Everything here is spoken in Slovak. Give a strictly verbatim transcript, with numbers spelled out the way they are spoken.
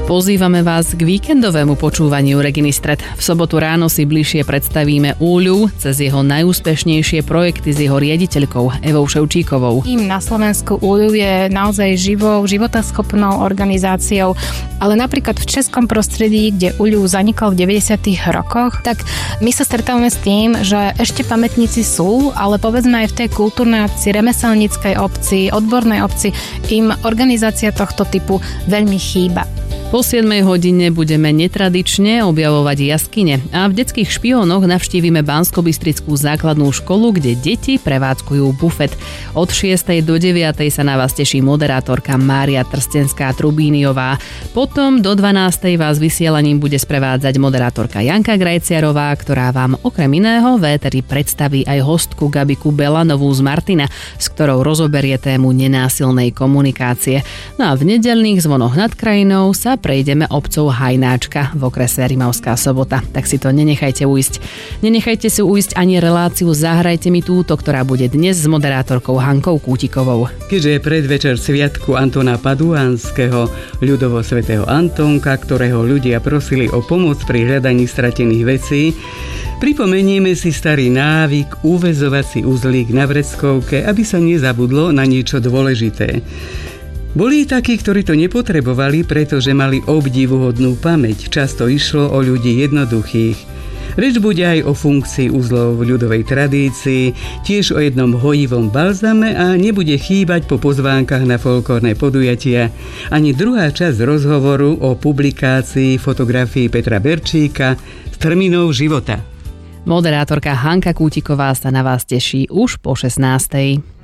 Pozývame vás k víkendovému počúvaniu Reginy Stred. V sobotu ráno si bližšie predstavíme Úľu cez jeho najúspešnejšie projekty s jeho riaditeľkou Evou Ševčíkovou. Tým na Slovensku Úľu je naozaj živou, životaschopnou organizáciou, ale napríklad v českom prostredí, kde Úľu zanikol v deväťdesiatych rokoch, tak my sa stretávame s tým, že ešte pamätníci sú, ale povedzme aj v tej kultúrnej obci, remeselníckej obci, odbornej obci im organizácia tohto typu veľmi chýba. Po siedmej hodine budeme netradične objavovať jaskyne a v detských špiónoch navštívime Banskobystrickú základnú školu, kde deti prevádzkujú bufet. Od šiestej do deviatej sa na vás teší moderátorka Mária Trstenská-Trubíniová. Potom do dvanástej vás vysielaním bude sprevádzať moderátorka Janka Grajciarová, ktorá vám okrem iného v éteri predstaví aj hostku Gabiku Belanovú z Martina, s ktorou rozoberie tému nenásilnej komunikácie. No a v nedeľných zvonoch nad krajinou sa prejdeme obcov Hajnáčka v okrese Rimavská Sobota. Tak si to nenechajte ujsť. Nenechajte si ujsť ani reláciu Zahrajte mi túto, ktorá bude dnes s moderátorkou Hankou Kútikovou. Keďže je predvečer sviatku Antona Paduánskeho, ľudovo svätého Antónka, ktorého ľudia prosili o pomoc pri hľadaní stratených vecí, pripomenieme si starý návyk uväzovať si uzlík na vreckovke, aby sa nezabudlo na niečo dôležité. Boli takí, ktorí to nepotrebovali, pretože mali obdivuhodnú pamäť. Často išlo o ľudí jednoduchých. Reč bude aj o funkcii uzlov v ľudovej tradícii, tiež o jednom hojivom balzame a nebude chýbať po pozvánkach na folklórne podujatia ani druhá časť rozhovoru o publikácii fotografií Petra Berčíka z Trminov života. Moderátorka Hanka Kútiková sa na vás teší už po šestnástej.